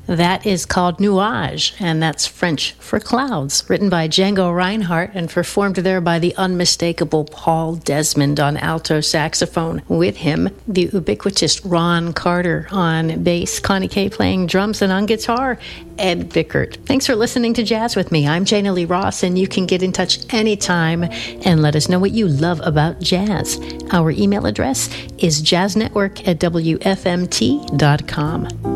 That is called Nuage, and that's French for clouds, written by Django Reinhardt and performed there by the unmistakable Paul Desmond on alto saxophone. With him, the ubiquitous Ron Carter on bass, Connie Kay playing drums, and on guitar, Ed Bickert. Thanks for listening to Jazz with me. I'm Jana Lee Ross, and you can get in touch anytime and let us know what you love about jazz. Our email address is jazznetwork@wfmt.com.